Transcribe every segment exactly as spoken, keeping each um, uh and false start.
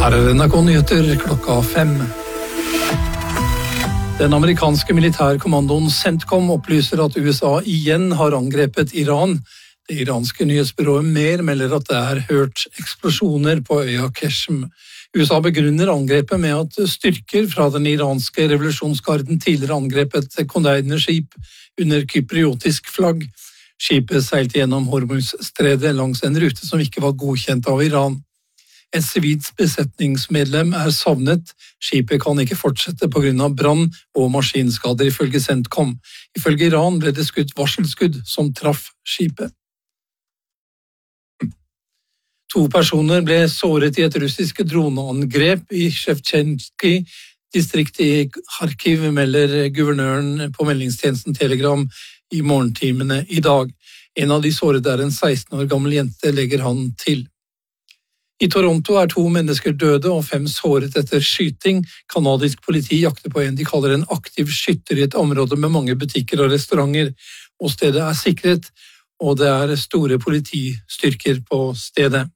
Her er N R K Nyheter klokka fem. Den amerikanske militærkommandoen CENTCOM opplyser at U S A igjen har angrepet Iran. Det iranske nyhetsbyrået Mer melder at det er hørt eksplosjoner på øya Qeshm. U S A begrunner angrepet med at styrker fra den iranske revolusjonsgarden tidligere angrep et containerskip under kypriotisk flagg. Skipet seilte gjennom Hormuzstredet langs en rute som ikke var godkjent av Iran. Et sivilt besetningsmedlem er savnet. Skipet kan ikke fortsette på grunn av brann og maskinskader ifølge CENTCOM. Ifølge Iran ble det skutt varselskudd som traff skipet. To personer ble såret i et russisk droneangrep i Shevchenski distrikt i Kharkiv, melder guvernøren på meldingstjenesten Telegram i morgentimene i dag. En av de sårede er en seksten år gammel jente, legger han til. I Toronto er to mennesker døde og fem såret etter skyting. Kanadisk politi jakter på en de kaller en aktiv skytter i et område med mange butikker og restauranter. Og stedet er sikret, og det er store politistyrker på stedet.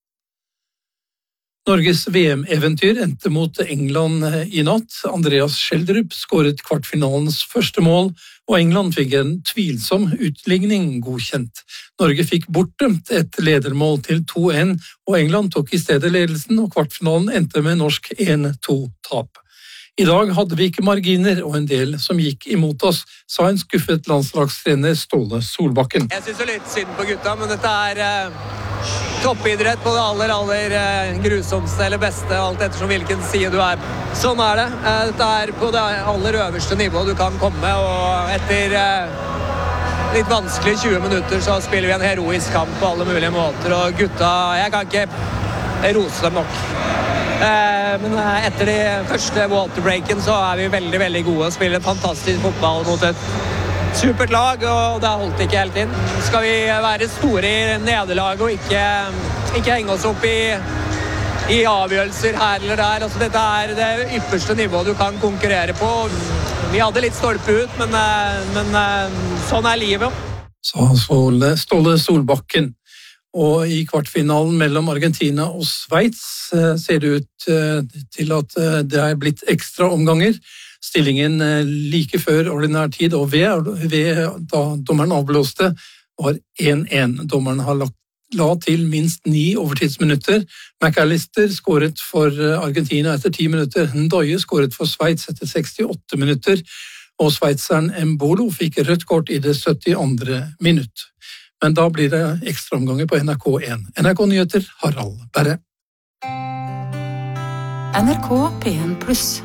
Norges V M-eventyr endte mot England i natt. Andreas Schjelderup skåret kvartfinalens første mål, og England fikk en tvilsom utligning godkjent. Norge fikk bortdømt et ledermål til to en, og England tok i stedet ledelsen, og kvartfinalen endte med norsk en to-tap. I dag hadde vi ikke marginer og en del som gikk imot oss, sa en skuffet landslagstrener Ståle Solbakken. Jeg synes det er litt synd på gutta, men dette er eh, toppidrett på det aller, aller eh, grusomste eller beste, alt ettersom hvilken side du er. Sånn er det. Eh, dette er på det aller øverste nivå du kan komme, og etter eh, litt vanskelig tjue minutter så spiller vi en heroisk kamp på alle mulige måter, og gutta, jeg kan ikke rose dem nok. Men etter de første waterbreaken så er vi veldig, veldig gode og spiller fantastisk fotball mot et supert lag, og det holdt ikke helt inn. Skal vi være store i nederlag og ikke, ikke henge oss opp i, i avgjørelser her eller der. Altså, dette er det ypperste nivået du kan konkurrere på. Vi hadde litt stolpe ut, men, men sånn er livet. Sa Ståle Solbakken. Og i kvartfinalen mellom Argentina og Sveits ser det ut til at det er blitt ekstra omganger. Stillingen like før ordinær tid og ved, ved da dommeren avblåste var en en. Dommeren har lagt, la til minst ni overtidsminutter. McAllister skåret for Argentina etter ti minutter. Ndoye skåret for Sveits etter sekstiåtte minutter. Og sveitseren Mbolo fikk rødt kort i det syttiandre minutt. Men da blir det ekstraomganger på N R K en. N R K Nyheter, Harald Berre. N R K P en pluss.